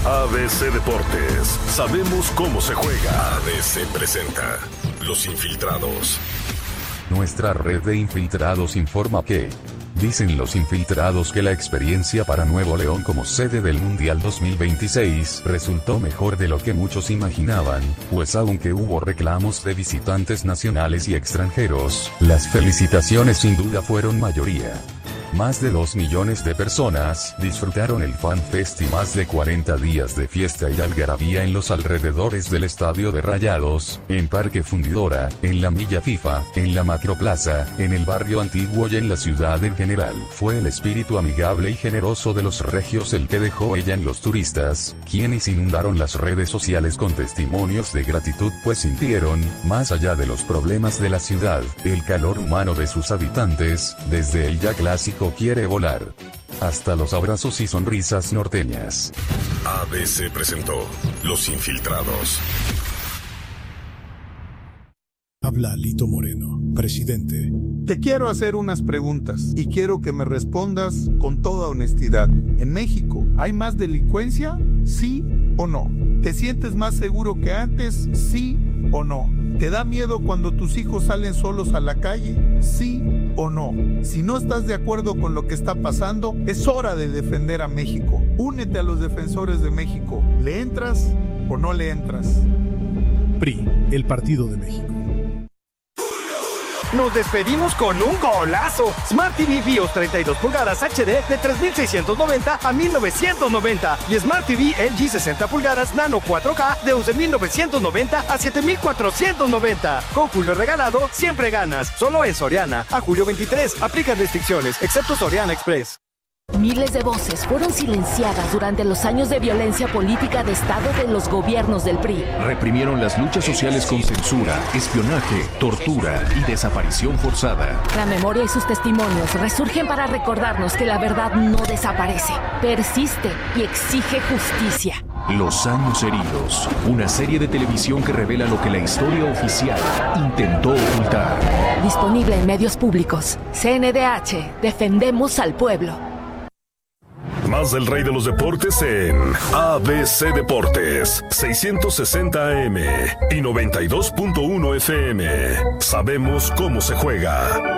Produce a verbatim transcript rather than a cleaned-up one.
A B C Deportes, sabemos cómo se juega. A B C presenta Los Infiltrados. Nuestra red de infiltrados informa que... Dicen los infiltrados que la experiencia para Nuevo León como sede del Mundial dos mil veintiséis resultó mejor de lo que muchos imaginaban, pues aunque hubo reclamos de visitantes nacionales y extranjeros, las felicitaciones sin duda fueron mayoría. Más de dos millones de personas disfrutaron el Fan Fest y más de cuarenta días de fiesta y algarabía en los alrededores del Estadio de Rayados, en Parque Fundidora, en la Milla FIFA, en la Macroplaza, en el barrio antiguo y en la ciudad en general. Fue el espíritu amigable y generoso de los regios el que dejó ella en los turistas, quienes inundaron las redes sociales con testimonios de gratitud pues sintieron, más allá de los problemas de la ciudad, el calor humano de sus habitantes, desde el ya clásico quiere volar hasta los abrazos y sonrisas norteñas. A B C presentó Los Infiltrados. Habla Lito Moreno, presidente. Te quiero hacer unas preguntas y quiero que me respondas con toda honestidad. ¿En México hay más delincuencia? ¿Sí o no? ¿Te sientes más seguro que antes? ¿Sí o no? ¿Te da miedo cuando tus hijos salen solos a la calle? ¿Sí o no? Si no estás de acuerdo con lo que está pasando, es hora de defender a México. Únete a los defensores de México. ¿Le entras o no le entras? P R I, el Partido de México. Nos despedimos con un golazo. Smart T V BIOS treinta y dos pulgadas H D de tres mil seiscientos noventa a mil novecientos noventa y Smart T V L G sesenta pulgadas Nano cuatro K de once mil novecientos noventa a siete mil cuatrocientos noventa. Con Julio regalado, siempre ganas. Solo en Soriana. A julio veintitrés. Aplican restricciones, excepto Soriana Express. Miles de voces fueron silenciadas durante los años de violencia política de Estado de los gobiernos del P R I. Reprimieron las luchas sociales con censura, espionaje, tortura y desaparición forzada. La memoria y sus testimonios resurgen para recordarnos que la verdad no desaparece, persiste y exige justicia. Los años heridos, una serie de televisión que revela lo que la historia oficial intentó ocultar. Disponible en medios públicos. C N D H, defendemos al pueblo. Más del rey de los deportes en A B C Deportes, seiscientos sesenta A M y noventa y dos punto uno F M. Sabemos cómo se juega.